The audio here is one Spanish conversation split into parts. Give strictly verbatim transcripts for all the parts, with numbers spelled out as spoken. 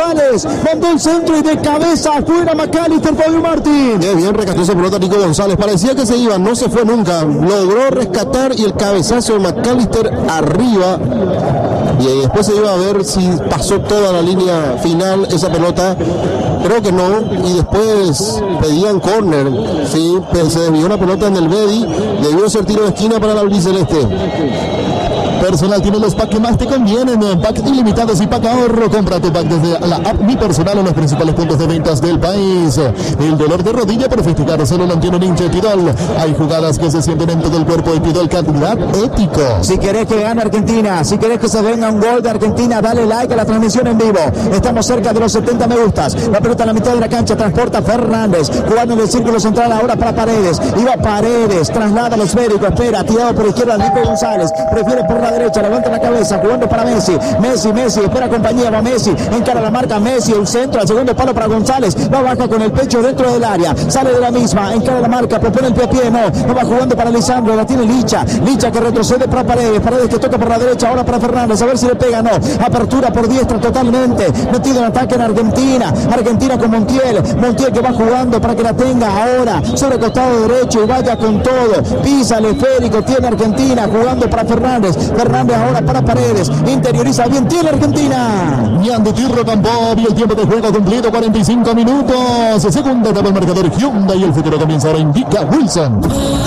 González, mandó el centro y de cabeza afuera McAllister, Fabio Martín. Qué bien rescató esa pelota Nico González, parecía que se iba, no se fue nunca, logró rescatar y el cabezazo de McAllister arriba. Y después se iba a ver si pasó toda la línea final esa pelota. Creo que no. Y después pedían córner. Sí, se desvió la pelota en el Bedi. Debió ser tiro de esquina para la albiceleste. Personal tiene los packs que más te convienen, packs ilimitados y pack ahorro. Compra tu pack desde la app Mi Personal en los principales puntos de ventas del país. El dolor de rodilla por festejar solo lo tiene un hincha de Tidol. Hay jugadas que se sienten en todo el cuerpo de Tidol, calidad ético. Si querés que gane Argentina, si querés que se venga un gol de Argentina, dale like a la transmisión en vivo. Estamos cerca de los setenta me gustas. La pelota en la mitad de la cancha, transporta Fernández, jugando en el círculo central ahora para Paredes. Iba Paredes, traslada al esférico, espera, tirado por izquierda Nico González, prefiere por la derecha, levanta la cabeza, jugando para Messi, Messi, Messi, espera compañía, va Messi, encara la marca Messi, el centro, al segundo palo para González, va baja con el pecho dentro del área, sale de la misma, encara la marca, propone el pie a pie, no, no va jugando para Lisandro, la tiene Licha, Licha que retrocede para Paredes, Paredes que toca por la derecha, ahora para Fernández, a ver si le pega, no, apertura por diestra totalmente, metido en ataque en Argentina, Argentina con Montiel, Montiel que va jugando para que la tenga ahora, sobre el costado derecho y vaya con todo, pisa el esférico, tiene Argentina, jugando para Fernández, Fernández ahora para Paredes, interioriza bien, tiene Argentina. Ñando Tirro Campo, y el tiempo de juego cumplido, cuarenta y cinco minutos. Segunda etapa el marcador Hyundai y el futuro comienza ahora, indica Wilson.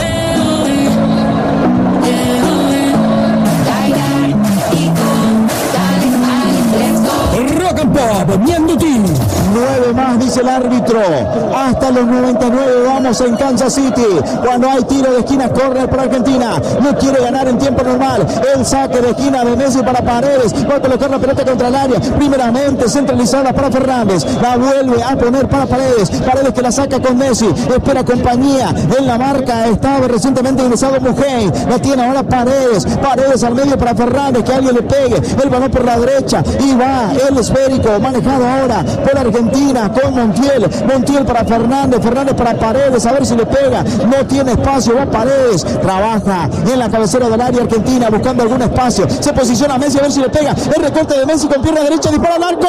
Rock and Pop, Ñando Tirro. Nueve más, dice el árbitro. Hasta los noventa y nueve vamos en Kansas City. Cuando hay tiro de esquina, córner para Argentina. No quiere ganar en tiempo normal. El saque de esquina de Messi para Paredes. Va a colocar la pelota contra el área. Primeramente centralizada para Fernández. La vuelve a poner para Paredes. Paredes que la saca con Messi. Espera compañía. En la marca estaba recientemente ingresado Mugen. La tiene ahora Paredes. Paredes al medio para Fernández. Que alguien le pegue. El balón por la derecha. Y va el esférico. Manejado ahora por Argentina. Con Montiel, Montiel para Fernández, Fernández para Paredes, a ver si le pega, no tiene espacio, va Paredes, trabaja en la cabecera del área Argentina buscando algún espacio, se posiciona Messi a ver si le pega, el recorte de Messi con pierna derecha, dispara al arco,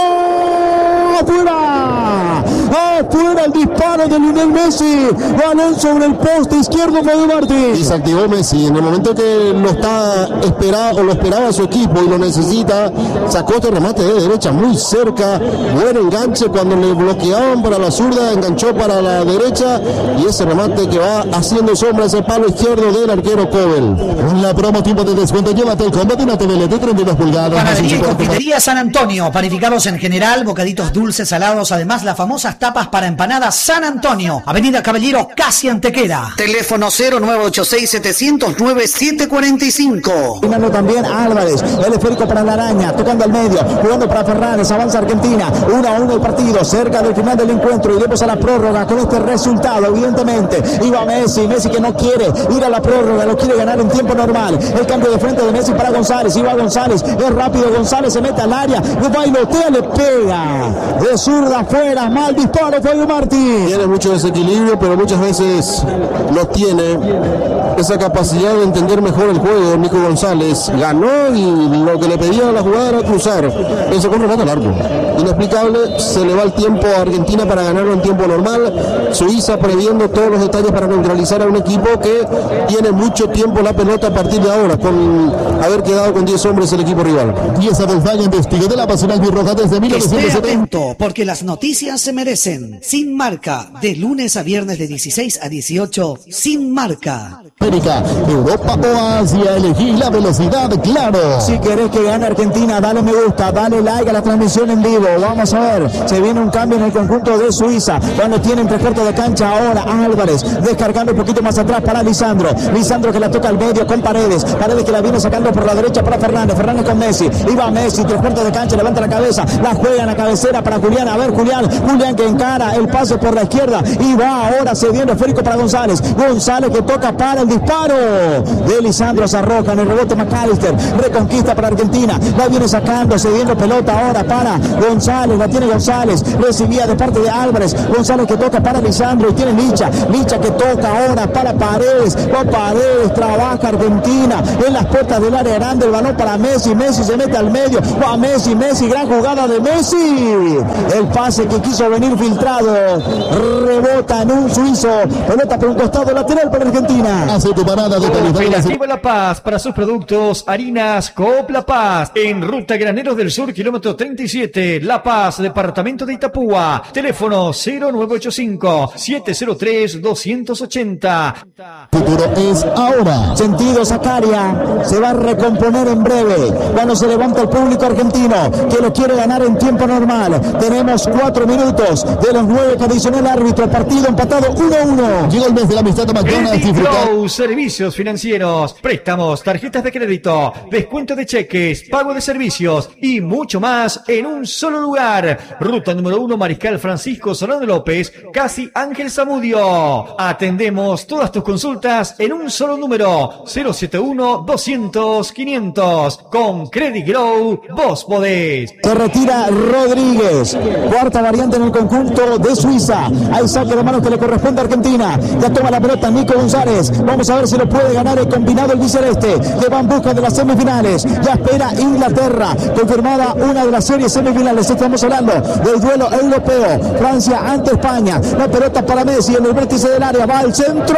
afuera, afuera el disparo de Lionel Messi, balón sobre el poste izquierdo Fabio Martín. Y se activó Messi, en el momento que lo está esperado, o lo esperaba su equipo y lo necesita, sacó este remate de derecha muy cerca, buen enganche cuando le bloqueaban para la zurda, enganchó para la derecha y ese remate que va haciendo sombra ese palo izquierdo del arquero Cobel. En la promo tiempo de descuento, llévate el combo de una T V L E D de treinta y dos pulgadas. Panadería y confitería San Antonio, panificados en general, bocaditos dulces, salados, además las famosas tapas para empanadas San Antonio, Avenida Caballero, casi Antequera. Teléfono cero nueve ocho seis, setecientos nueve, siete cuarenta y cinco. Finando también Álvarez, el esférico para la araña, tocando al medio, jugando para Fernández, avanza Argentina, uno a uno el partido, cerca del final del encuentro, iremos a la prórroga con este resultado, evidentemente, iba Messi, Messi que no quiere ir a la prórroga, lo quiere ganar en tiempo normal, el cambio de frente de Messi para González, iba González, es rápido González, se mete al área, lo bailotea, le pega, de zurda afuera, mal disparo, Fabio Martín. Tiene mucho desequilibrio, pero muchas veces lo tiene, esa capacidad de entender mejor el juego. Nico González ganó y lo que le pedía a la jugada era cruzar, él sacó un remate largo, inexplicable, se le va el tiempo a Argentina para ganarlo en tiempo normal, Suiza previendo todos los detalles para neutralizar a un equipo que tiene mucho tiempo la pelota a partir de ahora, con haber quedado con diez hombres el equipo rival. Y esa Volkswagen testigo de la pasión albirroja desde mil novecientos setenta. Esté atento, porque las noticias se merecen. Sin Marca, de lunes a viernes de dieciséis a dieciocho, Sin Marca. América, Europa o Asia, elegí la velocidad, claro. Si querés que gane Argentina, dale me gusta, dale like a la transmisión en vivo. Vamos a ver, se viene un cambio en el conjunto de Suiza, cuando tienen tres cuartos de cancha ahora Álvarez, descargando un poquito más atrás para Lisandro, Lisandro que la toca al medio con Paredes, Paredes que la viene sacando por la derecha para Fernández, Fernández con Messi, iba Messi, tres cuartos de cancha, levanta la cabeza, la juega en la cabecera para Julián, a ver Julián, Julián que encara prepara el pase por la izquierda y va ahora cediendo esférico para González. González que toca para el disparo de Lisandro Sarroca. En el rebote McAllister, reconquista para Argentina, la viene sacando, cediendo pelota ahora para González, la tiene González, recibía de parte de Álvarez. González que toca para Lisandro y tiene Licha. Licha que toca ahora para Paredes. Va Paredes, trabaja Argentina en las puertas del área grande. El balón para Messi. Messi se mete al medio. Va Messi. Messi, gran jugada de Messi. El pase que quiso venir filtrado. Rebota en un suizo. Pelota por un costado lateral para Argentina. Hace tu parada de Cooperativa La Paz para sus productos Harinas Coop La Paz. En Ruta Graneros del Sur, kilómetro treinta y siete. La Paz, departamento de Itapúa. Teléfono cero nueve ocho cinco, siete cero tres, dos ocho cero. Futuro es ahora. Sentido Zacaria se va a recomponer en breve cuando se levanta el público argentino que lo quiere ganar en tiempo normal. Tenemos cuatro minutos de los nueve que adicionó el árbitro. Partido empatado uno a uno. Llegó el mes de la amistad de McDonald's. Disfrutar. Servicios financieros, préstamos, tarjetas de crédito, descuento de cheques, pago de servicios y mucho más en un solo lugar. Ruta número uno, Mariscal Francisco Solano López, casi Ángel Zamudio. Atendemos todas tus consultas en un solo número, cero siete uno, doscientos, quinientos. Con Credit Grow, vos podés. Se retira Rodríguez. Cuarta variante en el conjunto de Suiza. Hay saque de manos que le corresponde a Argentina. Ya toma la pelota Nico González. Vamos a ver si lo puede ganar el combinado el biceleste. Que va en busca de las semifinales. Ya espera Inglaterra. Confirmada una de las series semifinales. Estamos hablando del duelo europeo. Francia ante España. La pelota para Messi en el vértice del área. Va al centro.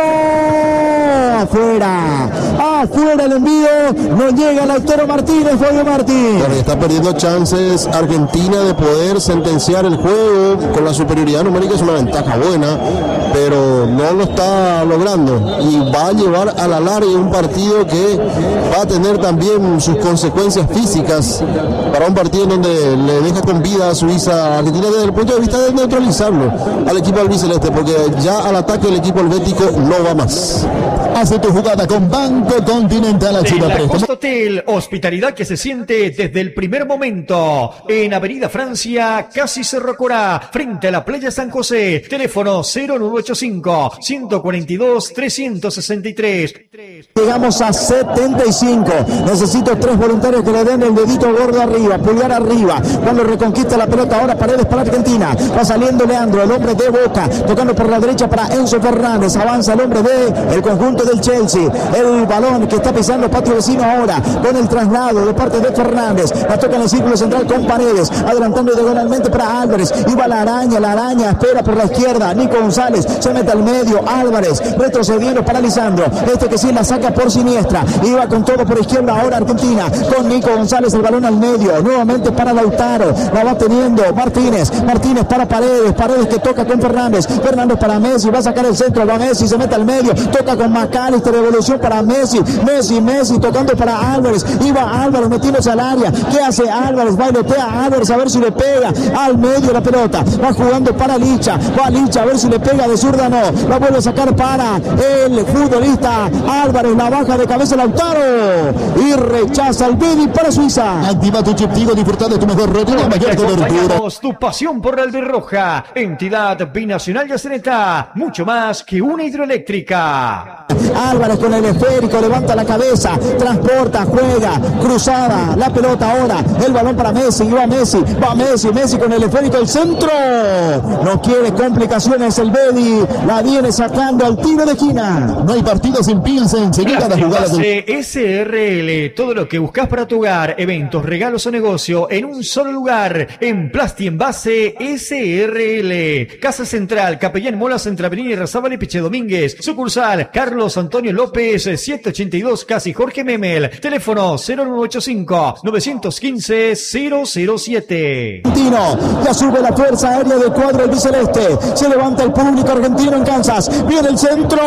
Afuera. Afuera el envío. No llega Lautaro Martínez. Fabio Martín. Bueno, está perdiendo chances Argentina de poder sentenciar el juego. Con la superioridad numérica es una ventaja buena, pero no lo está logrando. Y va a llevar a la larga un partido que va a tener también sus consecuencias físicas para un partido en donde le deja con vida a Suiza a Argentina desde el punto de vista de neutralizarlo al equipo albiceleste, porque ya al ataque el equipo helvético no va más. Hace tu jugada con Banco Continental. De la Costa Hotel, hospitalidad que se siente desde el primer momento. En Avenida Francia, casi Cerro Corá, frente a la playa San José. Teléfono cero nueve ocho cinco, ciento cuarenta y dos, trescientos sesenta y tres. Llegamos a setenta y cinco. Necesito tres voluntarios que le den el dedito gordo arriba, pulgar arriba. Cuando reconquista la pelota ahora Paredes para Argentina. Va saliendo Leandro, el hombre de Boca, tocando por la derecha para Enzo Fernández. Avanza el hombre de el conjunto del Chelsea. El balón que está pisando Patio Vecino ahora con el traslado de parte de Fernández. La toca en el círculo central con Paredes, adelantando diagonalmente para Álvarez. Iba la araña, la araña espera por la izquierda. Nico González se mete al medio. Álvarez retrocediendo para Lisandro. Este que sí la saca por siniestra. Iba con todo por izquierda ahora Argentina. Con Nico González el balón al medio. Nuevamente para Lautaro. La va teniendo Martínez. Martínez para Paredes. Paredes que toca con Fernández. Fernández para Messi. Va a sacar el centro. Va Messi. Se mete al medio. Toca con McAllister. Revolución para Messi. Messi, Messi tocando para Álvarez. Iba Álvarez metiéndose al área. ¿Qué hace Álvarez? Bailotea a Álvarez a ver si le pega al medio la pelota. Va jugando para Licha. Va Licha a ver si le pega de zurda. No. La vuelve a sacar para el futbolista Álvarez. La baja de cabeza Lautaro. Y rechaza el Bedi para Suiza. Activa tu chip Tigo. Disfruta de tu mejor red y la mayor cobertura. Tu pasión por la albirroja. Entidad binacional Yaceneta. Mucho más que una hidroeléctrica. Álvarez con el esférico, levanta la cabeza, transporta, juega, cruzada, la pelota ahora, el balón para Messi, va Messi, va Messi, Messi con el esférico, el centro, no quiere complicaciones el Bedi, la viene sacando al tiro de esquina. No hay partido sin Pilsen, seguida la jugada de S R L, todo lo que buscas para tu hogar, eventos, regalos o negocio, en un solo lugar, en Plasti Envase S R L, Casa Central, Capellán Molas, entre Avenida Irrazábal y Piche Domínguez, sucursal Carlos Antonio López, setecientos ochenta y dos, casi Jorge Memel. Teléfono cero nueve ocho cinco, nueve uno cinco, cero cero siete. Argentino, ya sube la fuerza aérea del cuadro albiceleste. Se levanta el público argentino en Kansas. Viene el centro.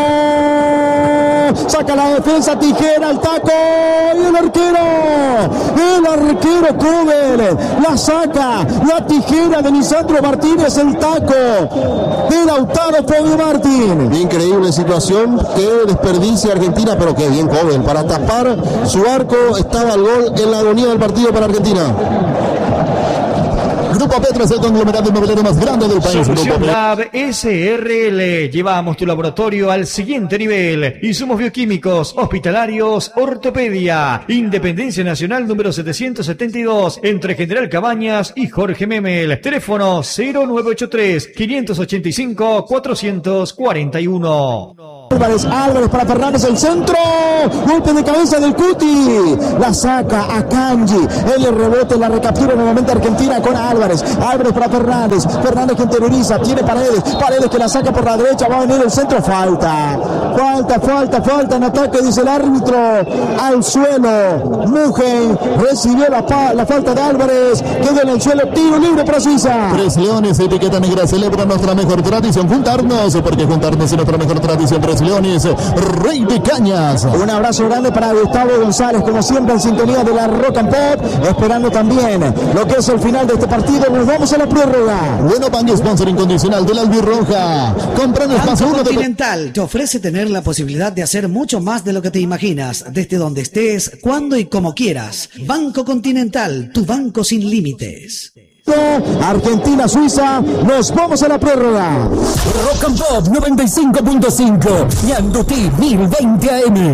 Saca la defensa, tijera, el taco. Y el arquero. El arquero Kubel. La saca. La tijera de Lisandro Martínez. El taco de Lautaro Fabio Martín. Increíble situación que desperdicia Argentina, pero que bien joven. Para tapar su arco estaba el gol en la agonía del partido para Argentina. Grupo Petro es el conglomerado inmobiliario más grande del país. Solución Lab S R L. Llevamos tu laboratorio al siguiente nivel. Insumos bioquímicos, hospitalarios, ortopedia. Independencia Nacional número setecientos setenta y dos, entre General Cabañas y Jorge Memel. Teléfono cero nueve ocho tres, quinientos ochenta y cinco, cuatrocientos cuarenta y uno. Álvarez, Álvarez para Fernández, el centro, golpe de cabeza del Cuti, la saca a Kanji, el rebote, la recaptura nuevamente Argentina con Álvarez, Álvarez para Fernández, Fernández que interioriza, tiene Paredes, Paredes que la saca por la derecha, va a venir el centro, falta, falta, falta, falta en ataque, dice el árbitro, al suelo, Mugen recibió la, la falta de Álvarez, quedó en el suelo, tiro libre para Suiza. Tres Leones, etiqueta negra, celebra nuestra mejor tradición, juntarnos, porque juntarnos es nuestra mejor tradición. Tres Leones, Rey de Cañas. Un abrazo grande para Gustavo González, como siempre en sintonía de la Rock and Pop, esperando también lo que es el final de este partido. Nos vamos a la prórroga. Bueno, Banco, sponsor incondicional de la Albirroja. Compran espacio Banco uno de... Continental te ofrece tener la posibilidad de hacer mucho más de lo que te imaginas, desde donde estés, cuando y como quieras. Banco Continental, tu banco sin límites. Argentina, Suiza, nos vamos a la prórroga. Rock and Pop noventa y cinco punto cinco y Anduti mil veinte A M.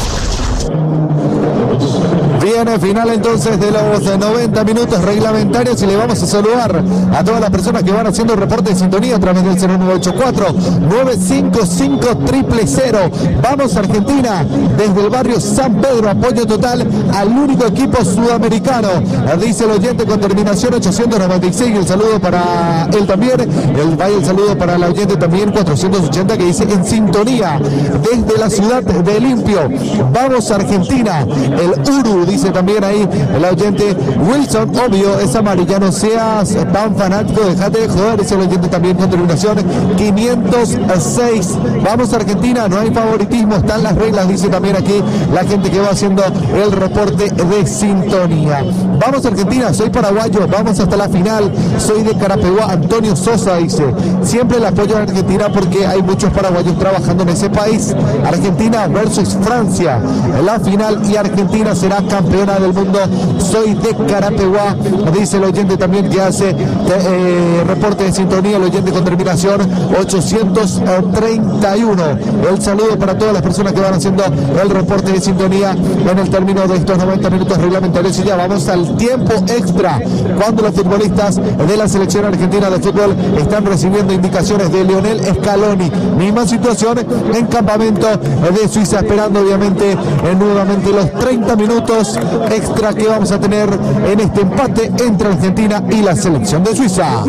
Viene final entonces de los noventa minutos reglamentarios y le vamos a saludar a todas las personas que van haciendo el reporte de sintonía a través del cero nueve ocho cuatro, nueve cinco cinco, cero cero cero. Vamos Argentina desde el barrio San Pedro, apoyo total al único equipo sudamericano, dice el oyente con terminación ochocientos noventa y seis. El saludo para él también, el, el saludo para el oyente también cuatrocientos ochenta que dice en sintonía desde la ciudad de Limpio. Vamos Argentina, el Uru dice también ahí el oyente Wilson, obvio es amarilla, no seas tan fanático, dejate de joder, es el oyente también con terminación quinientos seis. Vamos Argentina, no hay favoritismo, están las reglas, dice también aquí la gente que va haciendo el reporte de sintonía. Vamos Argentina, soy paraguayo, vamos hasta la final, soy de Carapeguá, Antonio Sosa dice, siempre el apoyo a Argentina porque hay muchos paraguayos trabajando en ese país. Argentina versus Francia, la final, y Argentina será campeona del mundo, soy de Carapeguá, dice el oyente también que hace eh, reporte de sintonía, el oyente con terminación ochocientos treinta y uno. El saludo para todas las personas que van haciendo el reporte de sintonía en el término de estos noventa minutos reglamentarios, y ya vamos al tiempo extra, cuando los futbolistas de la selección argentina de fútbol están recibiendo indicaciones de Lionel Scaloni. Misma situación en campamento de Suiza, esperando obviamente eh, nuevamente los treinta minutos extra que vamos a tener en este empate entre Argentina y la selección de Suiza.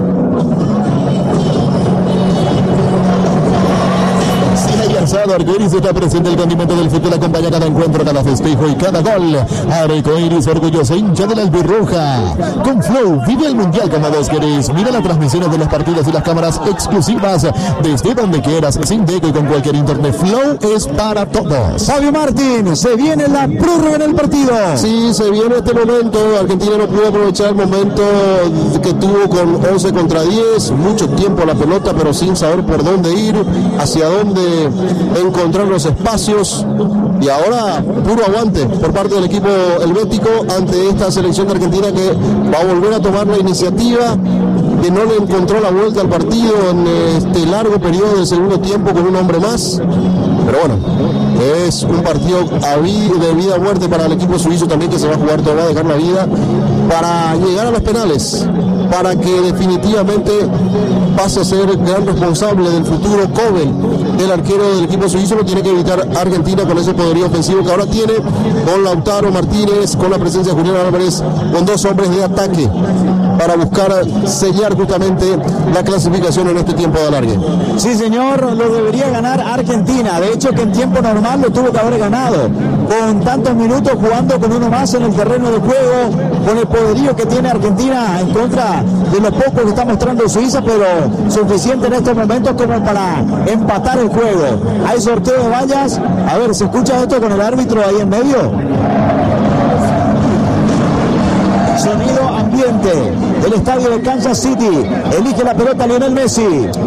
Arcoiris está presente, el condimento del fútbol acompaña cada encuentro, cada festejo y cada gol. Arcoiris, orgulloso hincha de la Albirroja. Con Flow, vive el mundial como vos querés. Mira las transmisiones de los partidos y las cámaras exclusivas desde donde quieras, sin deco y con cualquier internet. Flow es para todos. Fabio Martín, se viene la prórroga en el partido. Sí, se viene este momento. Argentina no pudo aprovechar el momento que tuvo con once contra diez. Mucho tiempo la pelota, pero sin saber por dónde ir, hacia dónde encontrar los espacios, y ahora puro aguante por parte del equipo helvético ante esta selección de Argentina que va a volver a tomar la iniciativa, que no le encontró la vuelta al partido en este largo periodo de segundo tiempo con un hombre más. Pero bueno, es un partido a vida, de vida a muerte para el equipo suizo también, que se va a jugar todo, va a dejar la vida para llegar a los penales, para que definitivamente pase a ser gran responsable del futuro. Kobel, el arquero del equipo suizo, lo tiene que evitar Argentina con ese poderío ofensivo que ahora tiene, con Lautaro Martínez, con la presencia de Julián Álvarez, con dos hombres de ataque para buscar sellar justamente la clasificación en este tiempo de alargue. Sí, señor, lo debería ganar Argentina. De hecho, que en tiempo normal lo tuvo que haber ganado. Con tantos minutos jugando con uno más en el terreno de juego, con el poderío que tiene Argentina en contra de lo poco que está mostrando Suiza, pero suficiente en estos momentos como para empatar el juego. Hay sorteo de vallas. A ver, ¿se escucha esto con el árbitro ahí en medio? Sonido ambiente. el estadio de Kansas City. Elige la pelota Lionel Messi.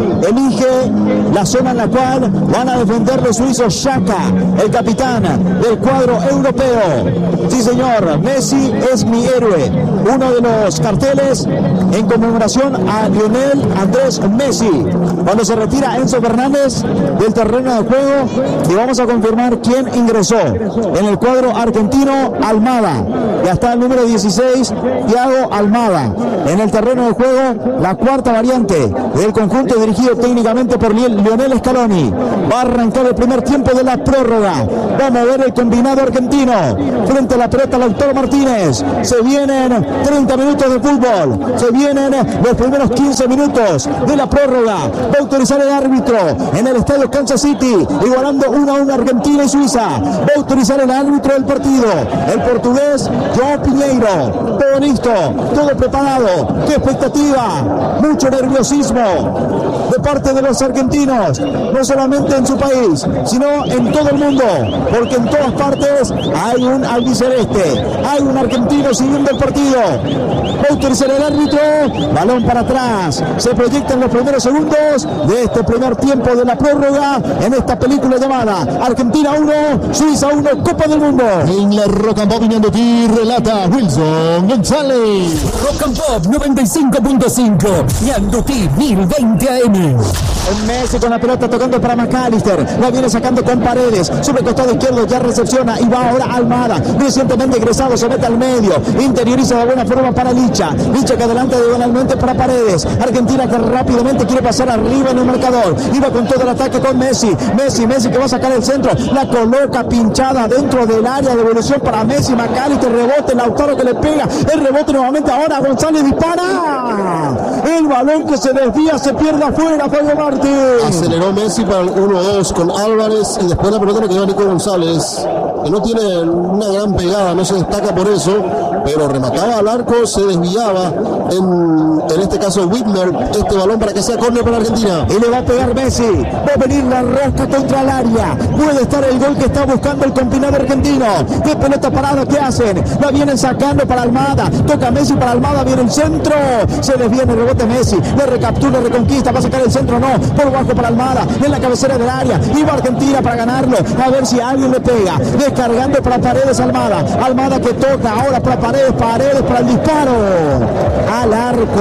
Elige la zona en la cual van a defender los suizos. Xhaka, el capitán del cuadro europeo. Sí, señor, Messi es mi héroe. Uno de los carteles en conmemoración a Lionel Andrés Messi. Cuando se retira Enzo Fernández del terreno de juego, y vamos a confirmar quién ingresó en el cuadro argentino. Almada, ya está el número dieciséis, Thiago Almada. En el terreno de juego, la cuarta variante del conjunto dirigido técnicamente por Lionel Scaloni. Va a arrancar el primer tiempo de la prórroga. Vamos a ver el combinado argentino frente a la pelota Lautaro Martínez. Se vienen treinta minutos de fútbol. Se vienen los primeros quince minutos de la prórroga. Va a autorizar el árbitro en el estadio Kansas City, igualando uno a uno Argentina y Suiza. Va a autorizar el árbitro del partido, el portugués João Pinheiro. Todo listo, todo preparado. ¡Qué expectativa! Mucho nerviosismo de parte de los argentinos, no solamente en su país, sino en todo el mundo, porque en todas partes hay un albiceleste, hay un argentino siguiendo el partido. Va a autorizar el árbitro, balón para atrás. Se proyectan los primeros segundos de este primer tiempo de la prórroga en esta película llamada Argentina uno, Suiza uno, Copa del Mundo. En la Rock and Pop viniendo ti, relata Wilson González. Rock and Pop noventa y cinco punto cinco y Anduti mil veinte A M. Messi con la pelota tocando para McAllister, la viene sacando con Paredes, sobre el costado izquierdo ya recepciona y va ahora Almada, recientemente egresado, se mete al medio, interioriza de buena forma para Licha, Licha que adelanta diagonalmente para Paredes. Argentina que rápidamente quiere pasar arriba en el marcador, iba con todo el ataque con Messi, Messi, Messi que va a sacar el centro, la coloca pinchada dentro del área de evolución para Messi, McAllister, rebote, Lautaro que le pega, el rebote nuevamente ahora, González dispara, el balón que se desvía, se pierde afuera, Fabio Martín. Aceleró Messi para el uno dos con Álvarez y después la pelota le quedó a Nico González, que no tiene una gran pegada, no se destaca por eso, pero remataba al arco, se desviaba en, en este caso Whitmer, este balón para que sea córner para Argentina. Y le va a pegar Messi, va a venir la rosca contra el área, puede estar el gol que está buscando el combinado argentino. De pelota parada, ¿qué hacen? La vienen sacando para Almada, toca Messi para Almada, viene el centro, se desvía en el rebote Messi, le recaptura, reconquista, va a sacar el centro, no, por bajo para Almada, en la cabecera del área, iba Argentina para ganarlo, a ver si alguien le pega, descargando para Paredes Almada, Almada que toca ahora para Paredes, Paredes para el disparo, al arco,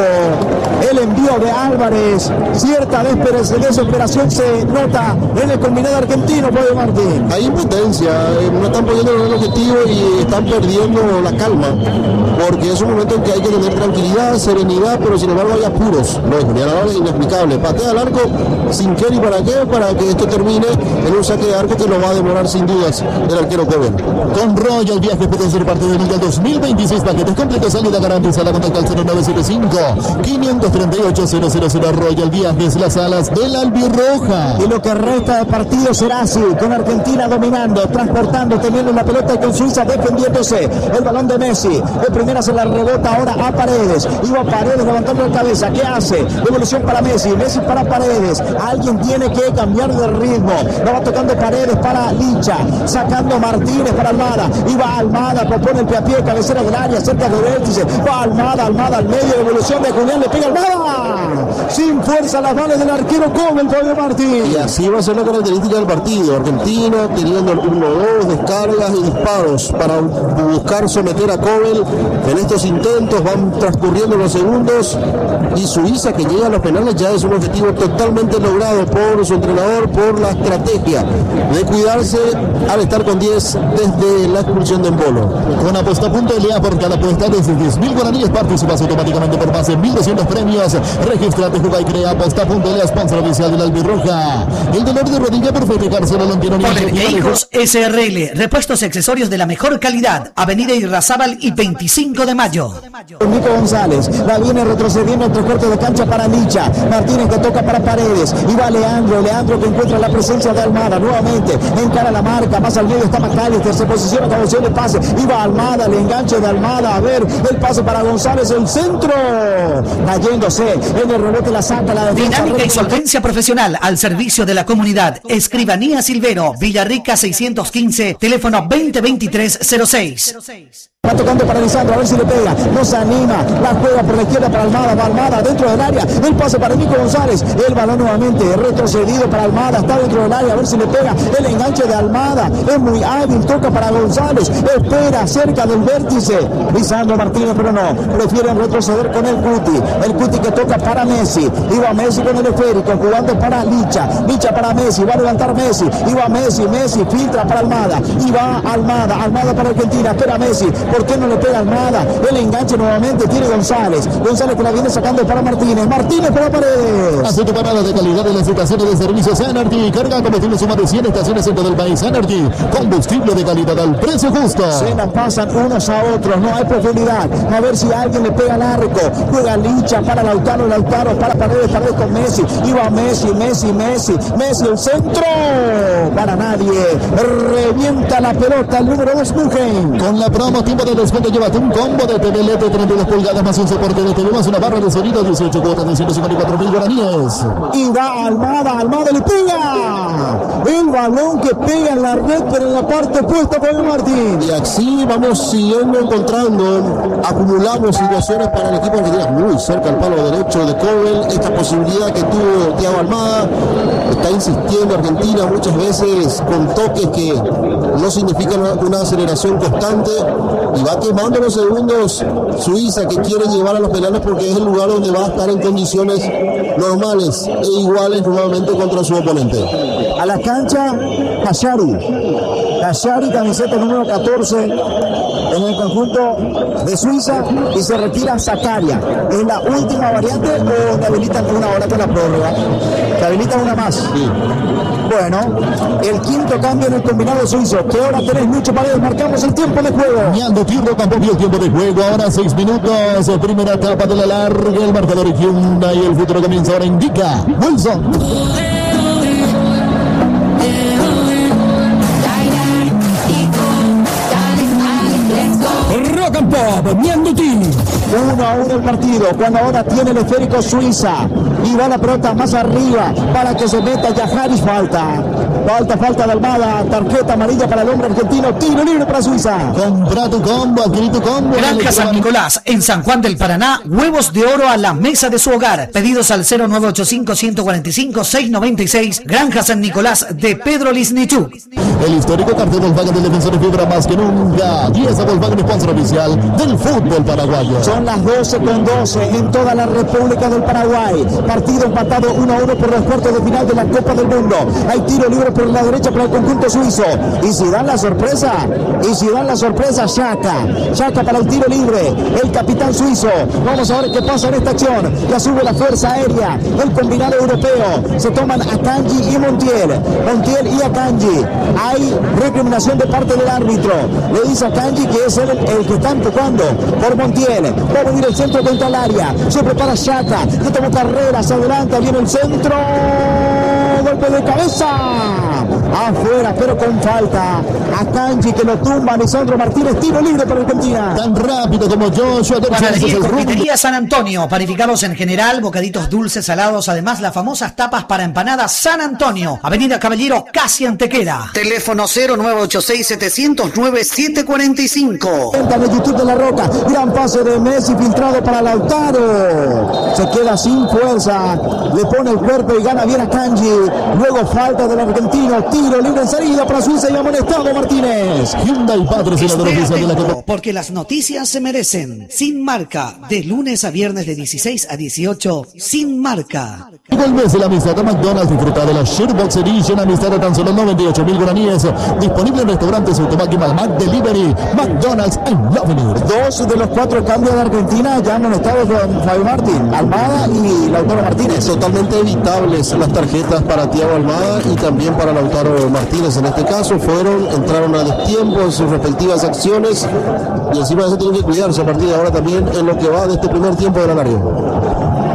el envío de Álvarez, cierta desesperación se nota en el combinado argentino, Fabio Martín. Hay impotencia, eh, no están poniendo el objetivo y están perdiendo la calma, porque es un momento en que hay que tener tranquilidad, serenidad, pero sin embargo hay apuros. No, Julián Álvarez es inexplicable, patea al arco sin qué ni para qué, para que esto termine en un saque de arco que lo va a demorar sin dudas el arquero joven. Con Royal Viajes pueden ser parte del Mundial dos mil veintiséis, paquetes completos, salida garantizada, contacta al cero nueve siete cinco, cinco tres ocho, cero cero cero. Royal Viajes, las alas del albirroja. Y lo que resta de partido será así, con Argentina dominando, transportando, teniendo la pelota y con Suiza defendiéndose. El balón de Messi, de primera se la rebota ahora a Paredes, iba Paredes levantando la cabeza, ¿qué hace? Devolución para Messi, Messi para Paredes, alguien tiene que cambiar de ritmo, lo va tocando Paredes para Licha, sacando Martínez para Almada, iba Almada, propone el pie a pie, cabecera del área, cerca del vértice, va Almada, Almada al medio, devolución de Julián, le pega Almada, sin fuerza las balas del arquero como el Fabio Martín. Y así va a ser la característica del partido, Argentina teniendo el uno dos, descargas y disparos para buscar someter a Kobel en estos intentos, van transcurriendo los segundos y Suiza que llega a los penales ya es un objetivo totalmente logrado por su entrenador, por la estrategia de cuidarse al estar con diez desde la expulsión de Embolo. Con apuesta punto L A por cada apuesta desde diez mil guaraníes participas automáticamente por más de mil doscientos premios. Regístrate, juega y crea. Apuesta punto L A, sponsor oficial del albirroja. El dolor de rodilla por festejar solo lo tiene Hijos S R L, repuestos y accesorios de la mejor calidad. Avenida Irrazábal y veinticinco de mayo. Nico González, la viene retrocediendo entre cuartos de cancha para Licha, Martínez que toca para Paredes, y va Leandro, Leandro que encuentra la presencia de Almada, nuevamente encara la marca, más al medio está McAllister, se posiciona como opción de pase, y va Almada, el enganche de Almada, a ver, el pase para González, el centro, cayéndose, en el rebote la saca, la defensa. Dinámica y solvencia profesional al servicio de la comunidad. Escribanía Silvero, Villarrica seiscientos quince, teléfono veinte veintitrés cero seis. Va tocando para Lisandro, a ver si le pega. No se anima. La juega por la izquierda para Almada. Va Almada dentro del área. El pase para Nico González. El balón nuevamente retrocedido para Almada. Está dentro del área. A ver si le pega. El enganche de Almada. Es muy hábil. Toca para González. Espera cerca del vértice. Lisandro Martínez, pero no. Prefieren retroceder con el Cuti. El Cuti que toca para Messi. Iba Messi con el esférico. Jugando para Licha. Licha para Messi. Va a levantar Messi. Iba Messi. Messi filtra para Almada. Y va Almada. Almada para Argentina. Espera Messi. ¿Por qué no le pega Almada? El enganche nuevamente tiene González. González que la viene sacando para Martínez. Martínez para Paredes. Hace tu parada de calidad en las estaciones de servicios Energy. Carga combustible suma de cien estaciones en todo el país. Energy. Combustible de calidad al precio justo. Se la pasan unos a otros. No hay profundidad. A ver si alguien le pega al arco. Juega Licha para Lautaro. Lautaro para Paredes. Paredes con Messi. Iba Messi. Messi. Messi. Messi el centro. Para nadie. Revienta la pelota el número dos Mugen. Con la promo tiempo de descuento llévate un combo de T V L E D treinta y dos pulgadas más un soporte de T V más una barra de sonido dieciocho cuotas de ciento cincuenta y cuatro mil guaraníes. Y va Almada, Almada le pega. El balón que pega en la red, pero en la parte opuesta por el Martín. Y así vamos siguiendo encontrando, acumulamos situaciones para el equipo argentino muy cerca al palo derecho de Cobel. Esta posibilidad que tuvo Thiago Almada, está insistiendo Argentina muchas veces con toques que no significan una aceleración constante y va quemando los segundos Suiza, que quiere llevar a los penales porque es el lugar donde va a estar en condiciones normales e iguales nuevamente contra su oponente. A la cancha Hashari Hashari, camiseta número catorce en el conjunto de Suiza, y se retira Zakaria. ¿Es la última variante o te habilitan una hora con la prórroga? Te habilitan una más. Sí. Bueno, el quinto cambio en el combinado suizo. ¿Qué hora tenés, Lucho Paredes? Marcamos el tiempo de juego. Ñando Tirro campo vio el tiempo de juego. Ahora seis minutos. Primera etapa de la larga. El marcador Hyundai y el futuro comienza ahora. Indica Wilson. Rock and Pop, Ñandutí. Uno a uno el partido, cuando ahora tiene el esférico Suiza y va la pelota más arriba para que se meta Yajaris. Falta, falta, falta de Almada, tarjeta amarilla para el hombre argentino, tiro libre para Suiza. Compra tu combo, adquirí tu combo. Granja San Nicolás, en San Juan del Paraná, huevos de oro a la mesa de su hogar. Pedidos al cero nueve ocho cinco, uno cuatro cinco, seis nueve seis. Granja San Nicolás de Pedro Lisnichuk. El histórico cartel Volkswagen del defensor de fibra más que nunca. diez a Volkswagen, sponsor oficial del fútbol paraguayo. Son las doce con doce en toda la República del Paraguay. Partido empatado uno a uno por los cuartos de final de la Copa del Mundo. Hay tiro libre por la derecha para el conjunto suizo. Y si dan la sorpresa, y si dan la sorpresa, Xhaka. Xhaka para el tiro libre. El capitán suizo. Vamos a ver qué pasa en esta acción. Ya sube la fuerza aérea. El combinado europeo. Se toman Akanji y Montiel. Montiel y Akanji. Hay recriminación de parte del árbitro. Le dice a Akanji que es el, el que está empujando por Montiel. Va a venir el centro contra el área. Se prepara Xhaka. Que tomó carrera. Se adelanta. Viene el centro. Golpe de cabeza. Afuera, pero con falta. Akanji que lo tumba. Lisandro Martínez. Tiro libre para Argentina. Tan rápido como Joshua. Panadería y Confitería San Antonio. Panificados en general, bocaditos dulces, salados. Además, las famosas tapas para empanadas San Antonio. Avenida Caballero, casi Antequera. Teléfono cero nueve ocho seis, siete cero nueve, siete cuatro cinco. Entra de YouTube de la Roca. Gran pase de Messi filtrado para Lautaro. Se queda sin fuerza. Le pone el cuerpo y gana bien a Kanji. Luego falta del argentino. Tiro libre en salida para Suiza y amonestado Martínez. Hyundai, patrocinador oficial de la Copa. Porque las noticias se merecen. Sin Marca. De lunes a viernes de dieciséis a dieciocho. Sin Marca. Vuelve la amistad a McDonald's. Disfruta de la Sharebox Edition. Amistad a tan solo noventa y ocho mil guaraníes. Disponible en restaurantes Automac Mac Delivery. McDonald's en Lovenir. Dos de los cuatro cambios de Argentina ya amonestados con Fabio Martín, Almada y Lautaro Martínez. Totalmente evitables las tarjetas para Thiago Almada y también para Lautaro Martínez. En este caso fueron, entraron a destiempo en sus respectivas acciones y encima de eso tienen que cuidarse a partir de ahora también en lo que va de este primer tiempo de la larga.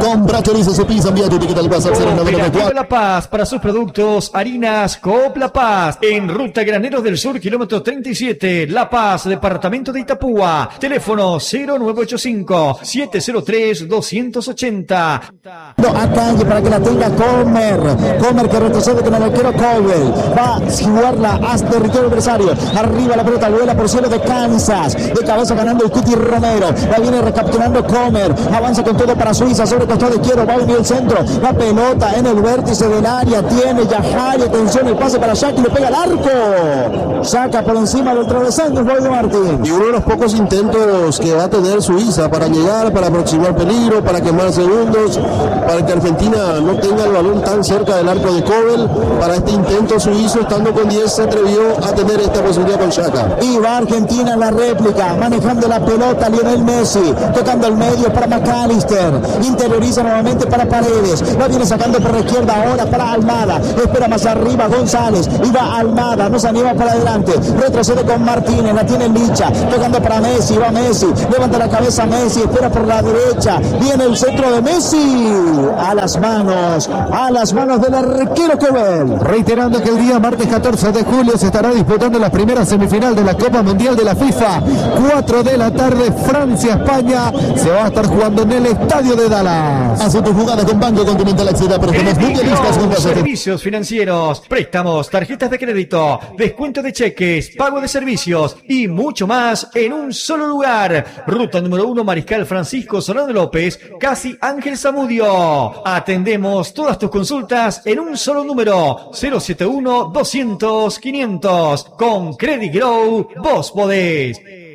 Compra chorizo su pizza, envía tu etiqueta al WhatsApp cero nueve nueve cuatro. La Paz para sus productos, harinas Coop La Paz, en Ruta Graneros del Sur, kilómetro treinta y siete, La Paz, departamento de Itapúa, teléfono cero nueve ocho cinco, siete cero tres, dos ocho cero. No, a calle para que la tenga Comer. Comer que retrocede con el arquero Cowell. Va a jugarla hasta territorio adversario. Arriba la pelota, vuela por cielo de Kansas. De cabeza ganando el Cuti Romero. La viene recapturando Comer. Avanza con todo para Suiza. Sobre costado izquierdo. Va a venir el centro. La pelota en el vértice del área. Tiene Yajari. Atención, el pase para Shaq y le pega al arco. Saca por encima del travesaño Boyd Martín. Y uno de los pocos intentos que va a tener Suiza para llegar, para aproximar peligro, para quemar segundos, para que Argentina no tenga el balón tan cerca del arco de Cobel. Para este intento suizo, estando con diez, se atrevió a tener esta posibilidad con Xhaka. Y va Argentina en la réplica, manejando la pelota Lionel Messi, tocando el medio para McAllister, interioriza nuevamente para Paredes, la viene sacando por la izquierda ahora para Almada, espera más arriba González, y va Almada, no se anima para adelante, retrocede con Martínez, la tiene Licha, tocando para Messi, va Messi, levanta la cabeza Messi, espera por la derecha, viene el centro de Messi, a las manos, a las manos del arquero Cobel. Reiterando que el día martes catorce de julio se estará disputando la primera semifinal de la Copa Mundial de la FIFA, cuatro de la tarde, Francia-España, se va a estar jugando en el estadio de Dallas. Hace tu jugada con Banco Continental Acceda, pero somos mundialistas con servicios financieros, préstamos, tarjetas de crédito, descuento de cheques, pago de servicios y mucho más en un solo lugar. Ruta número uno, Mariscal Francisco Solano López, casi Ángel Zamudio. Atendemos todas tus consultas en un solo número, cero siete uno, doscientos, quinientos. Con Credit Grow, vos podés.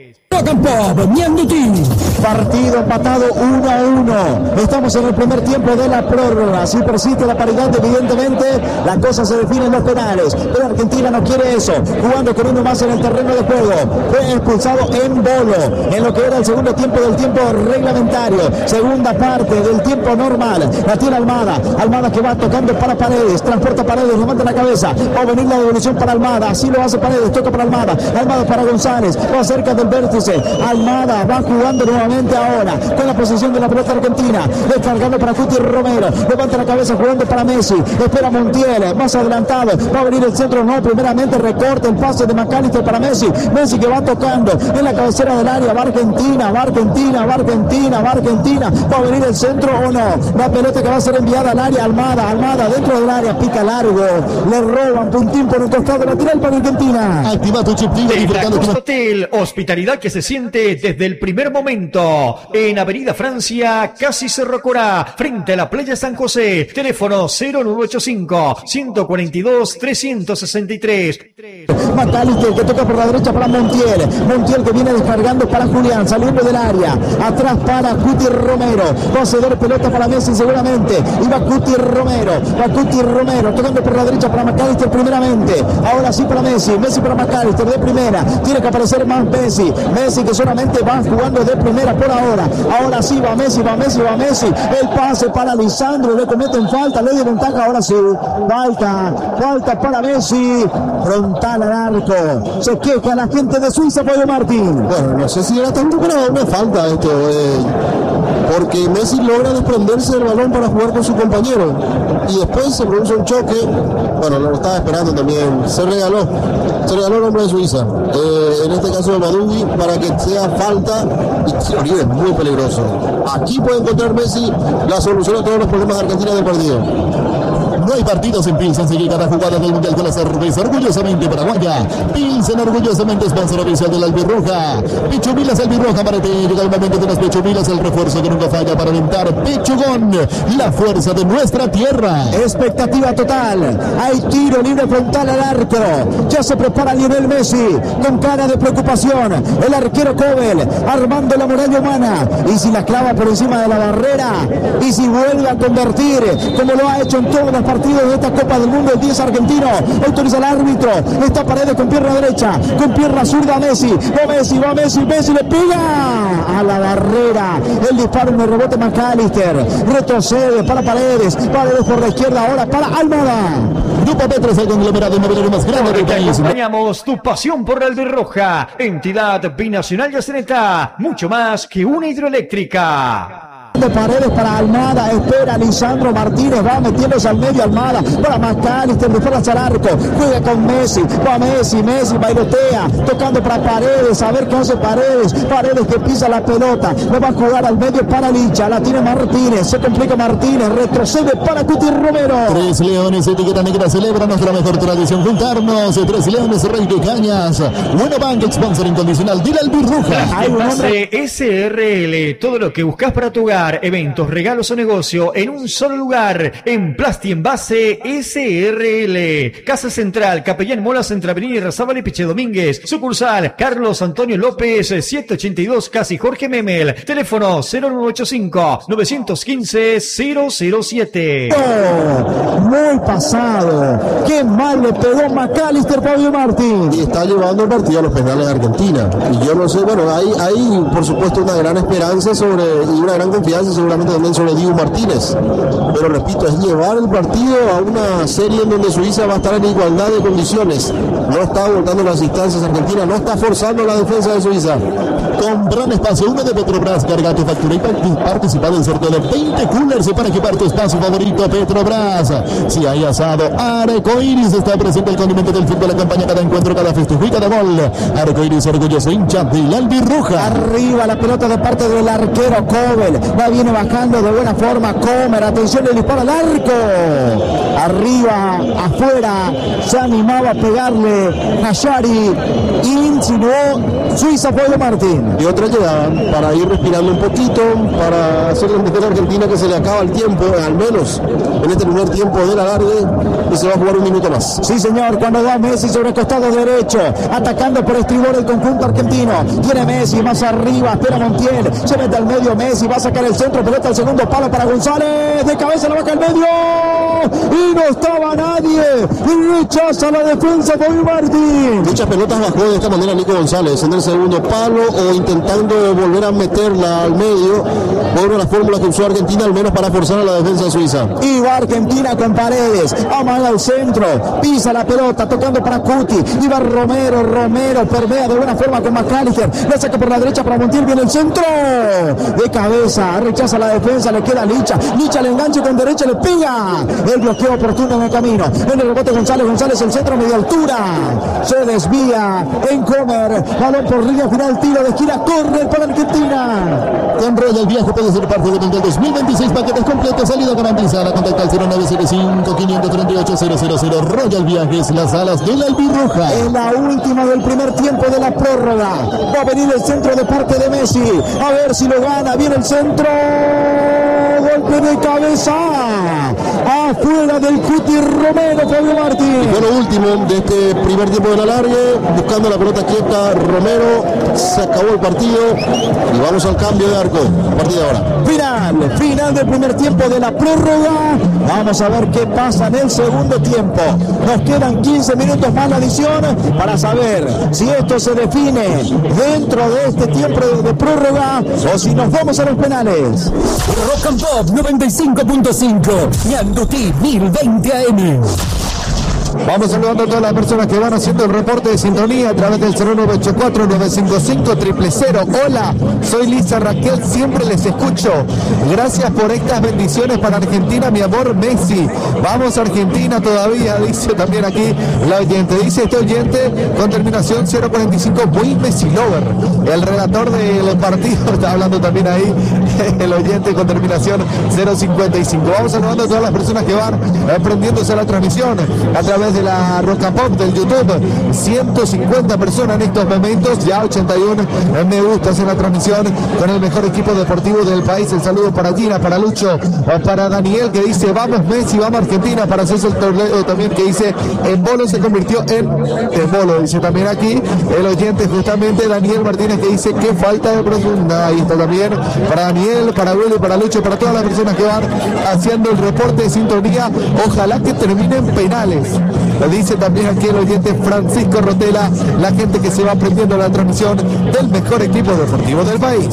Partido empatado uno a uno. Estamos en el primer tiempo de la prórroga. Si persiste la paridad, evidentemente la cosa se define en los penales. Pero Argentina no quiere eso. Jugando con uno más en el terreno de juego. Fue expulsado en Bolo en lo que era el segundo tiempo del tiempo reglamentario. Segunda parte del tiempo normal. La tiene Almada. Almada que va tocando para Paredes. Transporta Paredes. Levanta la cabeza. Va a venir la devolución para Almada. Así lo hace Paredes. Toca para Almada. Almada para González. Va cerca del vértice. Almada va jugando nuevamente ahora con la posición de la pelota argentina, descargando para Cuti Romero, levanta la cabeza jugando para Messi, espera Montiel, más adelantado, va a venir el centro, no, primeramente recorta el pase de McAllister para Messi, Messi que va tocando en la cabecera del área, va Argentina, va Argentina, va Argentina, va Argentina, va a venir el centro o no, la pelota que va a ser enviada al área, Almada, Almada dentro del área, pica largo, le roban puntín por un costado lateral para Argentina. Activa tu chip disfrutando tu hotel, hospitalidad que se siente desde el primer momento, en Avenida Francia, casi Cerro Corá, frente a la playa San José, teléfono cero nueve ocho cinco, uno cuatro dos, tres seis tres. McAllister que toca por la derecha para Montiel, Montiel que viene descargando para Julián, saliendo del área, atrás para Cuti Romero, va a ceder pelota para Messi seguramente, y va Cuti Romero, va Cuti Romero, tocando por la derecha para McAllister primeramente, ahora sí para Messi, Messi para McAllister de primera, tiene que aparecer más Messi, Messi que solamente va jugando de primera por ahora, ahora sí va Messi, va Messi, va Messi, el pase para Lisandro, le cometen falta, le dio ventaja, ahora sí, falta, falta para Messi, frontal al arco, se queja la gente de Suiza, Pollo Martín. Bueno, no sé si era tanto, pero me falta esto, eh, porque Messi logra desprenderse del balón para jugar con su compañero, y después se produce un choque, bueno, lo estaba esperando también, se regaló, se regaló el hombre de Suiza, eh, en este caso de Madugui, para que sea falta, y es muy peligroso. Aquí puede encontrar Messi la solución a todos los problemas de Argentina del partido. No hay partidos sin Pilsen, sigue cada jugada del Mundial con la cerveza orgullosamente paraguaya. Pilsen, orgullosamente sponsor oficial de la Albirroja. Pechumilas Albirroja para ti. Llega el momento de las Pechumilas, el refuerzo que nunca falla para alentar. Pechugón, la fuerza de nuestra tierra. Expectativa total. Hay tiro libre frontal al arco. Ya se prepara Lionel Messi con cara de preocupación. El arquero Cobel armando la muralla humana. Y si la clava por encima de la barrera. Y si vuelve a convertir como lo ha hecho en todas las partidos de esta Copa del Mundo, el diez argentino, autoriza el árbitro, está Paredes con pierna derecha, con pierna zurda Messi, va Messi, va Messi, Messi le pega a la barrera, el disparo en el rebote McAllister, retrocede para Paredes, Paredes por la izquierda, ahora para Almada. Grupo Petro es el conglomerado inmobiliario más grande del país. Acompañamos tu pasión por la Albirroja, entidad binacional y Yaceneta, mucho más que una hidroeléctrica. De Paredes para Almada, espera Lisandro Martínez, va metiéndose al medio Almada, para McAllister, de fuera hacia el arco, juega con Messi, va Messi, Messi bailotea, tocando para Paredes, a ver qué hace Paredes, Paredes que pisa la pelota, le va a jugar al medio para Licha, la tiene Martínez, se complica Martínez, retrocede para Cuti Romero. Tres Leones, etiqueta negra, celebra nuestra mejor tradición, juntarnos, Tres Leones, Rey de Cañas, Bueno Bank, sponsor incondicional, dile al Birruja. Hay un nombre S R L, todo lo que buscas para tu hogar, eventos, regalos o negocio en un solo lugar, en Plasti Envase S R L. Casa Central, Capellán Molas entre Avenida Irrazábal y Piche Domínguez. Sucursal, Carlos Antonio López, setecientos ochenta y dos, casi Jorge Memel. Teléfono cero nueve ocho cinco, nueve uno cinco, cero cero siete. Oh, muy pasado. Qué mal le pegó McAllister, Fabio Martín. Y está llevando el partido a los penales de Argentina. Y yo no sé, bueno, hay, hay por supuesto una gran esperanza sobre y una gran confianza seguramente también sobre Diego Martínez, pero repito, es llevar el partido a una serie en donde Suiza va a estar en igualdad de condiciones. No está abordando las instancias Argentina, no está forzando la defensa de Suiza. Con gran espacio, uno de Petrobras, carga tu factura y participa del sorteo de veinte coolers para equipar tu espacio favorito Petrobras. Si hay asado, Arcoiris está presente, el condimento del fútbol, acompaña cada encuentro, cada festejo y cada gol. Arcoiris, orgulloso hincha del Albirroja. Arriba la pelota de parte del arquero Kobel, la viene bajando de buena forma Comer, atención, le dispara al arco. Arriba, afuera, se animaba a pegarle Hayari, insinuó Suiza, Fabio Martín. Y otra llegada para ir respirando un poquito, para hacerle entender a Argentina que se le acaba el tiempo, al menos en este primer tiempo del alargue, y se va a jugar un minuto más. Sí, señor, cuando va Messi sobre el costado derecho, atacando por estribor el conjunto argentino. Tiene Messi más arriba, espera Montiel, se mete al medio Messi, va a sacar el centro, pelota al segundo palo para González, de cabeza la baja al medio, y no estaba nadie, y rechaza la defensa Fabio Martín. Muchas pelotas bajó de esta manera Nico González en el segundo palo o intentando volver a meterla al medio, por una fórmula que usó Argentina al menos para forzar a la defensa suiza. Y va Argentina con Paredes, amaga al centro, pisa la pelota, tocando para Cuti, y va Romero, Romero permea de buena forma con McAllister, la saca por la derecha para Montiel, viene el centro, de cabeza, rechaza la defensa, le queda Licha, Licha le engancha con derecha, le pega, el bloqueo oportuno en el camino, en el rebote González, González el centro, media altura, se desvía en Comer, balón por línea final, tiro de esquina, córner para Argentina. Con Royal Viaje puede ser parte del Mundial dos mil veintiséis, paquetes completos, salida garantizada, contacta al cero nueve siete cinco, cinco tres ocho, cero cero cero. Royal Viajes, las alas del Albirroja. En la última del primer tiempo de la prórroga, va a venir el centro de parte de Messi, a ver si lo gana, viene el centro, golpe de cabeza, afuera del Cuti Romero, Fabio Martín. Y fue lo último de este primer tiempo del alargue, buscando la pelota quieta, Romero, se acabó el partido y vamos al cambio de arco, a partir de ahora. Final, final del primer tiempo de la prórroga, vamos a ver qué pasa en el segundo tiempo. Nos quedan quince minutos más la adición para saber si esto se define dentro de este tiempo de prórroga o si nos vamos a los penales. Rock and Pop noventa y cinco punto cinco, Ñandutí mil veinte A M. Vamos saludando a todas las personas que van haciendo el reporte de sintonía a través del cero nueve ocho cuatro, nueve cinco cinco, cero cero cero. Hola, soy Lisa Raquel, siempre les escucho. Gracias por estas bendiciones para Argentina, mi amor Messi. Vamos Argentina todavía, dice también aquí la oyente. Dice este oyente con terminación cero cuarenta y cinco, muy Messi lover. El relator del partido está hablando también ahí, el oyente con terminación cero cincuenta y cinco. Vamos saludando a todas las personas que van prendiéndose a la transmisión a través de la Rock and Pop del YouTube. ciento cincuenta personas en estos momentos, ya ochenta y uno me gustas en la transmisión con el mejor equipo deportivo del país. El saludo para Gina, para Lucho, para Daniel que dice vamos Messi, vamos Argentina, para César Toledo también que dice en bolo se convirtió en bolo, dice también aquí el oyente justamente Daniel Martínez que dice que falta de profundidad. Ahí está también para Daniel, para Willy, para Lucho, para todas las personas que van haciendo el reporte de sintonía. Ojalá que terminen penales. Lo dice también aquí el oyente Francisco Rotela, la gente que se va aprendiendo la transmisión del mejor equipo deportivo del país.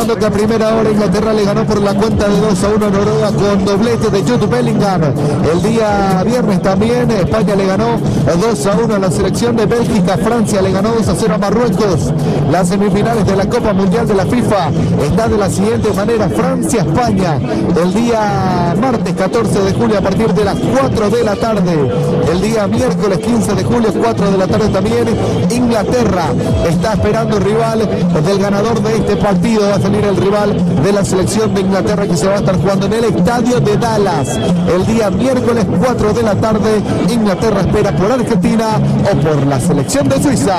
recordando que a primera hora Inglaterra le ganó por la cuenta de dos a uno a Noruega con doblete de Jude Bellingham. El día viernes también España le ganó dos a uno a la selección de Bélgica. Francia le ganó dos a cero a Marruecos. Las semifinales de la Copa Mundial de la FIFA están de la siguiente manera: Francia-España el día martes catorce de julio a partir de las cuatro de la tarde. El día miércoles quince de julio, cuatro de la tarde también. Inglaterra está esperando el rival del ganador de este partido. Va a salir el rival de la selección de Inglaterra, que se va a estar jugando en el estadio de Dallas el día miércoles cuatro de la tarde. Inglaterra espera por Argentina o por la selección de Suiza.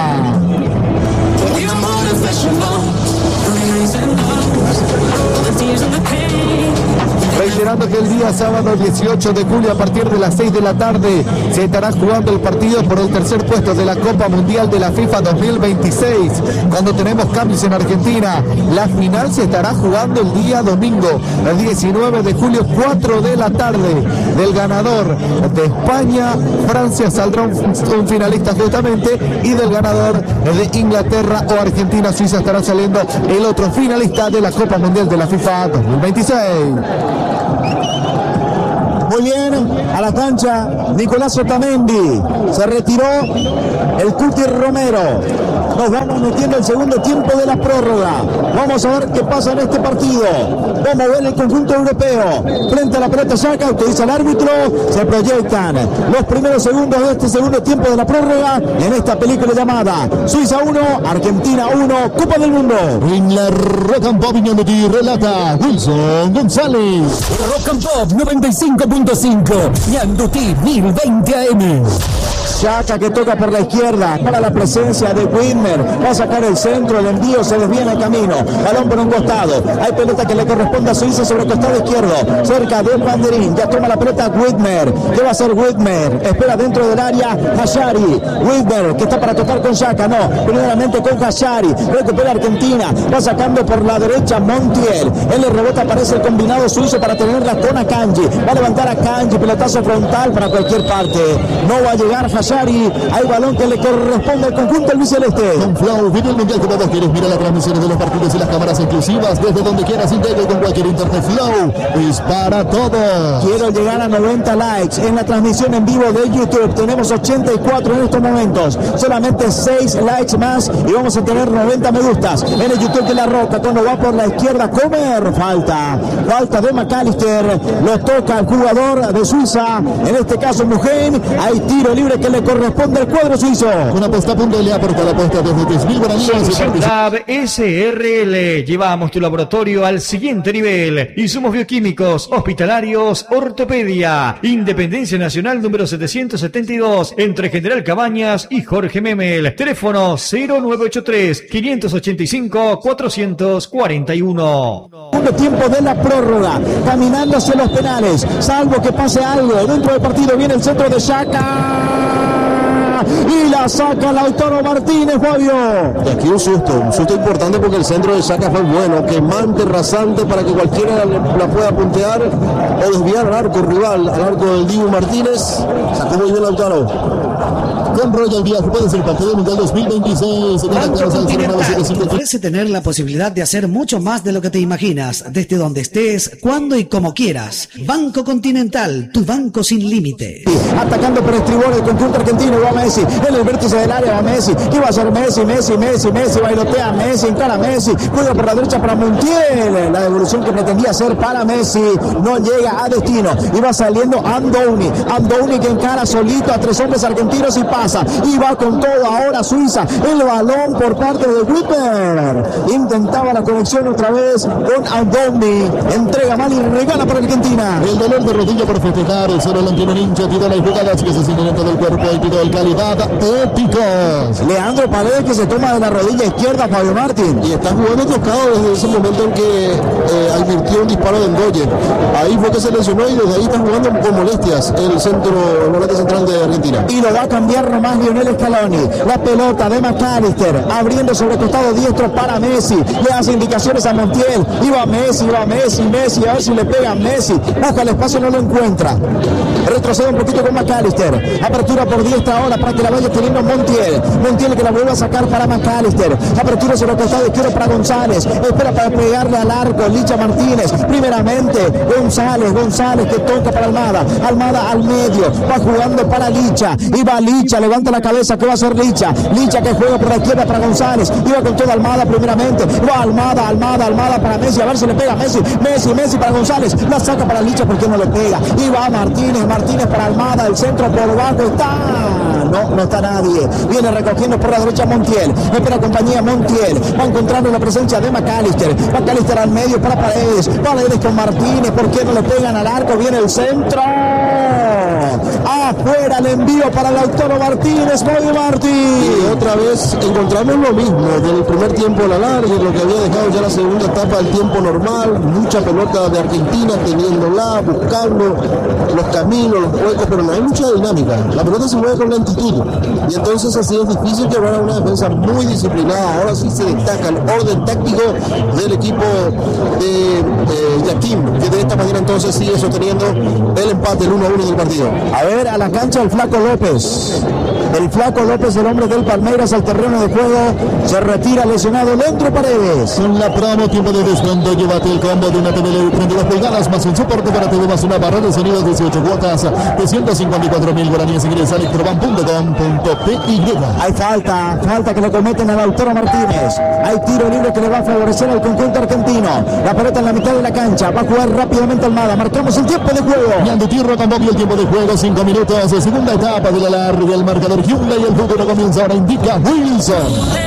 Reiterando que el día sábado dieciocho de julio a partir de las seis de la tarde se estará jugando el partido por el tercer puesto de la Copa Mundial de la FIFA dos mil veintiséis. Cuando tenemos cambios en Argentina, la final se estará jugando el día domingo, el diecinueve de julio, cuatro de la tarde. Del ganador de España, Francia saldrá un, un finalista justamente, y del ganador de Inglaterra o Argentina, Suiza, estará saliendo el otro finalista de la Copa Mundial de la FIFA dos mil veintiséis. Muy bien, a la cancha Nicolás Otamendi, se retiró el Cuti Romero. Nos vamos metiendo el segundo tiempo de la prórroga. Vamos a ver qué pasa en este partido. Vamos a ver el conjunto europeo frente a la pelota Xhaka, utiliza el árbitro. Se proyectan los primeros segundos de este segundo tiempo de la prórroga en esta película llamada Suiza uno, Argentina uno, Copa del Mundo. En la Rock and Pop Ñandutí relata Wilson González. Rock and Pop noventa y cinco punto cinco, Ñandutí mil veinte A M. Xhaka que toca por la izquierda para la presencia de Whitmer. Va a sacar el centro, el envío se desvía en el camino. Balón por un costado. Hay pelota que le corresponde a Suiza sobre el costado izquierdo. Cerca del banderín. Ya toma la pelota Whitmer. ¿Qué va a hacer Whitmer? Espera dentro del área Hashari. Whitmer que está para tocar con Xhaka. No, primeramente con Hashari. Recupera Argentina. Va sacando por la derecha Montiel. En el rebote aparece el combinado suizo para tenerla con Akanji. Va a levantar a Akanji. Pelotazo frontal para cualquier parte. No va a llegar Hashari. Hay balón que le corresponde al conjunto albiceleste. Con Flow, vive el mundial como vos quieres. Mira las transmisiones de los partidos y las cámaras exclusivas desde donde quieras. Integra con cualquier internet. Flow es para todos. Quiero llegar a noventa likes en la transmisión en vivo de YouTube. Tenemos ochenta y cuatro en estos momentos. Solamente seis likes más y vamos a tener noventa me gustas en el YouTube de La Roca. Cuando va por la izquierda, Comer. Falta. Falta de McAllister. Lo toca el jugador de Suiza. En este caso, Mugen. Hay tiro libre que le corresponde al cuadro suizo. Una apuesta punto L A por la apuesta desde diez mil guaraníes. Lab S R L. Llevamos tu laboratorio al siguiente nivel. Insumos bioquímicos, hospitalarios, ortopedia. Independencia Nacional número setecientos setenta y dos, entre General Cabañas y Jorge Memel. Teléfono cero nueve ocho tres, quinientos ochenta y cinco, cuatrocientos cuarenta y uno. Segundo tiempo de la prórroga. Caminando hacia los penales. Salvo que pase algo. Dentro del partido viene el centro de Xhaka. Y la saca Lautaro Martínez, Fabio. Y aquí un susto, un susto importante porque el centro de Xhaka fue bueno, quemante, rasante para que cualquiera la pueda puntear o desviar al arco rival, al arco del Dibu Martínez. Sacó muy bien Lautaro. Con Royal Viaje puede ser parte del Mundial dos mil veintiséis. Banco Continental ofrece tener la posibilidad de hacer mucho más de lo que te imaginas, desde donde estés, cuando y como quieras. Banco Continental, tu banco sin límite. Atacando por estribor el conjunto argentino, va Messi, en el vértice del área va Messi. ¿Qué va a hacer Messi? Messi, Messi, Messi, bailotea a Messi, encara a Messi, juega por la derecha para Montiel. La devolución que pretendía hacer para Messi no llega a destino y va saliendo Andoni. Andoni que encara solito a tres hombres argentinos y pasa. Y va con todo ahora Suiza. El balón por parte de Whitmer. Intentaba la conexión otra vez con Andoni. Entrega mal y regala para Argentina. El dolor de rodilla por festejar. El solo lo tiene un hincha. Tira las jugadas que se sienten dentro del cuerpo. Y tiro de calidad épicos. Leandro Paredes que se toma de la rodilla izquierda, Fabio Martín. Y está jugando tocado desde ese momento en que eh, advirtió un disparo de Endoye. Ahí fue que se lesionó y desde ahí está jugando con molestias el centro, el volante central de Argentina. Y lo va a cambiar nomás Lionel Scaloni. La pelota de McAllister, abriendo sobre el costado diestro para Messi. Le hace indicaciones a Montiel. Iba Messi, iba Messi, Messi, a ver si le pega Messi. Busca el espacio, no lo encuentra. Retrocede un poquito con McAllister. Apertura por diestra ahora para que la vaya teniendo Montiel. Montiel que la vuelve a sacar para McAllister. Apertura sobre el costado izquierdo para González. Espera para pegarle al arco. Licha Martínez. Primeramente González. González que toca para Almada. Almada al medio. Va jugando para Licha. Y va Licha. Levanta la cabeza. ¿Qué va a hacer Licha? Licha que juega por la izquierda para González. Iba con toda Almada primeramente. Va Almada, Almada, Almada para Messi. A ver si le pega Messi. Messi, Messi para González. La saca para Licha porque no le pega. Y va Martínez. Martínez para Almada. El centro por bajo está. No, no está nadie. Viene recogiendo por la derecha Montiel. Espera compañía Montiel. Va encontrando la presencia de McAllister. McAllister al medio para Paredes. Paredes con Martínez. ¿Por qué no le pegan al arco? Viene el centro. Afuera el envío para Lautaro Martínez. Bobby Martí. Y otra vez encontramos lo mismo del primer tiempo a la larga, lo que había dejado ya la segunda etapa del tiempo normal. Mucha pelota de Argentina teniéndola, buscando los caminos, los huecos, pero no hay mucha dinámica. La pelota se mueve con lentitud y entonces así es difícil llevar a una defensa muy disciplinada. Ahora sí se destaca el orden táctico del equipo de eh, Yaquim, que de esta manera entonces sigue sosteniendo el empate, el uno a uno del partido. A ver, a la cancha el Flaco López. El Flaco López, el hombre del Palmeiras, al terreno de juego. Se retira lesionado Leandro Paredes. En la promo, tiempo de descuento, llévate el combo de una T V treinta y dos pulgadas más un soporte para T V más una barra de sonido, dieciocho cuotas de ciento cincuenta y cuatro mil guaraníes. Ingresa a electroban punto com punto p y. Hay falta, falta que le cometen a Lautaro Martínez. Hay tiro libre que le va a favorecer al conjunto argentino. La pelota en la mitad de la cancha. Va a jugar rápidamente Almada. Marcamos el tiempo de juego. Yandu Tirro con Bobby, el tiempo de juego, cinco minutos. Segunda etapa de la larga. El marcador Hyundai y el futuro comienza ahora. Indica Wilson.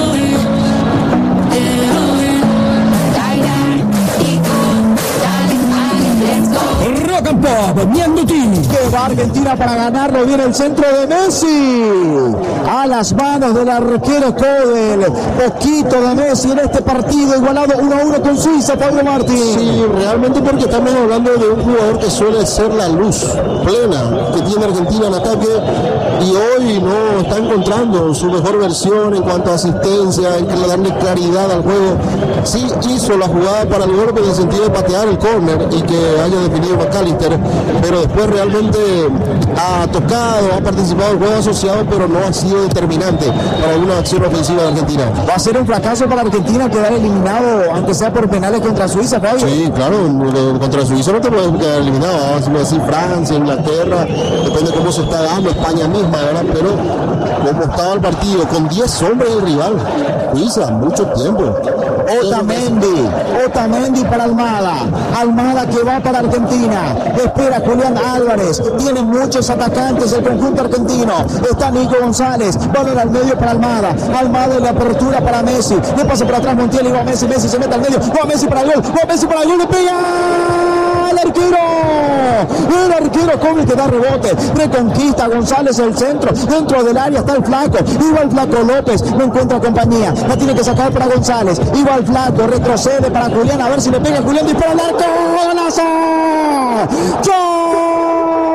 Rock and Pop, Ñanduti. Que va Argentina para ganarlo. Viene el centro de Messi. A las manos del arquero Codel. Poquito de Messi en este partido. Igualado uno a uno con Suiza, Pablo Martín. Sí, realmente porque estamos hablando de un jugador que suele ser la luz plena que tiene Argentina en ataque y hoy no está encontrando su mejor versión en cuanto a asistencia, en darle claridad al juego. Sí hizo la jugada para el golpe en el sentido de patear el córner y que haya definido McAllister, pero después realmente ha tocado, ha participado en el juego asociado, pero no ha sido determinante para una acción ofensiva de Argentina. Va a ser un fracaso para Argentina quedar eliminado, aunque sea por penales contra Suiza, Fabio. Sí, claro, contra Suiza no te puedes quedar eliminado, vamos a decir Francia, Inglaterra, depende de cómo se está dando, España misma, ¿verdad? Pero como estaba el partido, con diez hombres del rival, Suiza, mucho tiempo. Otamendi, Otamendi para Almada, Almada que va para Argentina, espera Julián Álvarez, tiene muchos atacantes el conjunto argentino, está Nico González, balón al medio para Almada, Almada en la apertura para Messi, le pasa por atrás Montiel y va Messi, Messi se mete al medio, va Messi para el gol, va Messi para el gol, le pega al arquero, el arquero come que da rebote, reconquista González el centro, dentro del área está el Flaco, iba el Flaco López, no encuentra compañía, la tiene que sacar para González, iba el Flaco, retrocede para Julián, a ver si le pega Julián, dispara al arco, ¡golazo! ¡Gol!